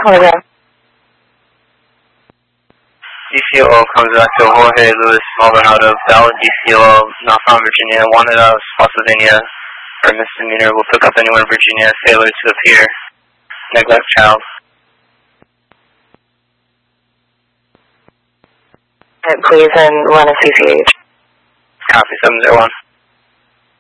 Hologram. DCO comes back to Jorge Luis Maldonado, valid DCO, Northbound Virginia, wanted out of Pennsylvania for misdemeanor. Will pick up anyone in Virginia, failure to appear, neglect child. Please, and run a CCH. Copy, 701.